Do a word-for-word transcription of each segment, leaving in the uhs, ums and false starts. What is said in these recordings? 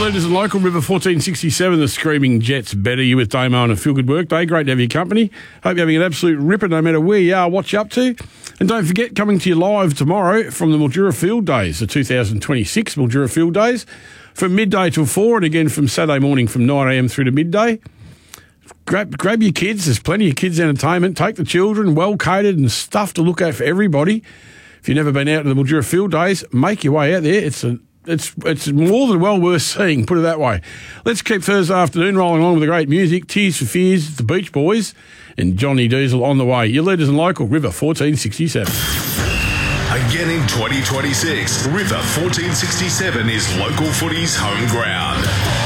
leaders and local, River fourteen sixty-seven, the Screaming Jets better you with Damo on a feel-good work day. Great to have your company. Hope you're having an absolute ripper no matter where you are, what you're up to. And don't forget, coming to you live tomorrow from the Mildura Field Days, the two thousand twenty-six Mildura Field Days, from midday till four, and again from Saturday morning from nine a m through to midday. Grab, grab your kids. There's plenty of kids' entertainment. Take the children, well-catered and stuff to look at for everybody. If you've never been out to the Mildura Field Days, make your way out there. It's a It's it's more than well worth seeing, put it that way. Let's keep Thursday afternoon rolling on with the great music. Tears for Fears, the Beach Boys, and Johnny Diesel on the way. Your leaders and local, River fourteen sixty-seven. Again in twenty twenty-six, River fourteen sixty-seven is local footy's home ground.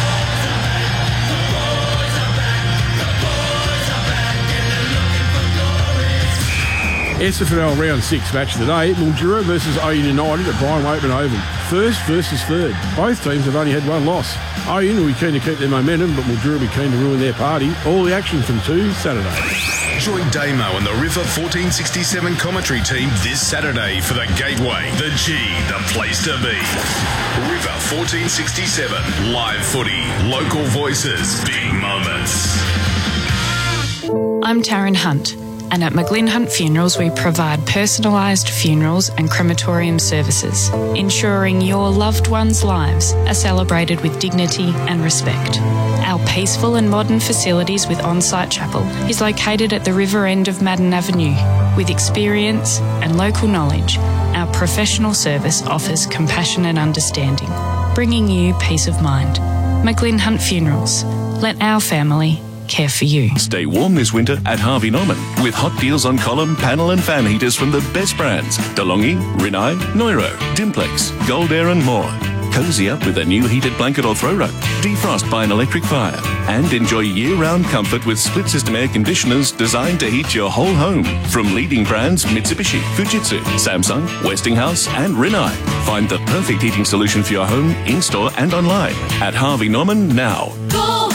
S F L Round six match of the day, Mildura versus Oyun United at Brian Waitman Oval. First versus third. Both teams have only had one loss. Oyun will be keen to keep their momentum, but Mildura will be keen to ruin their party. All the action from two Saturday. Join Damo and the River fourteen sixty-seven commentary team this Saturday for the Gateway, the G, the place to be. River fourteen sixty-seven, live footy, local voices, big moments. I'm Taryn Hunt, and at McGlynn Hunt Funerals we provide personalised funerals and crematorium services, ensuring your loved ones' lives are celebrated with dignity and respect. Our peaceful and modern facilities with on-site chapel is located at the river end of Madden Avenue. With experience and local knowledge, our professional service offers compassion and understanding, bringing you peace of mind. McGlynn Hunt Funerals. Let our family care for you. Stay warm this winter at Harvey Norman with hot deals on column, panel and fan heaters from the best brands. DeLonghi, Rinnai, Neuro, Dimplex, Gold Air and more. Cozy up with a new heated blanket or throw rug. Defrost by an electric fire. And enjoy year-round comfort with split-system air conditioners designed to heat your whole home. From leading brands Mitsubishi, Fujitsu, Samsung, Westinghouse and Rinnai. Find the perfect heating solution for your home, in-store and online at Harvey Norman now. Go!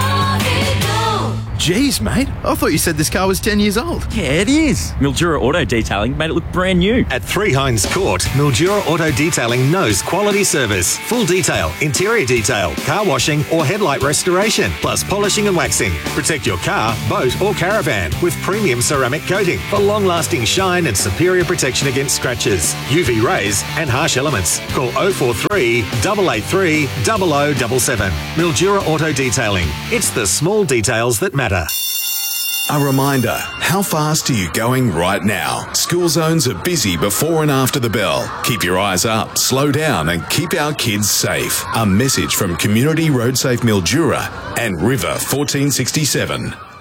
Jeez, mate, I thought you said this car was ten years old. Yeah, it is. Mildura Auto Detailing made it look brand new. At three Hines Court, Mildura Auto Detailing knows quality service. Full detail, interior detail, car washing or headlight restoration, plus polishing and waxing. Protect your car, boat or caravan with premium ceramic coating for long-lasting shine and superior protection against scratches, U V rays and harsh elements. Call oh four three, eight eight three, zero zero seven seven. Mildura Auto Detailing. It's the small details that matter. A reminder, how fast are you going right now? School zones are busy before and after the bell. Keep your eyes up, slow down and keep our kids safe. A message from Community Road Safe Mildura and River fourteen sixty-seven.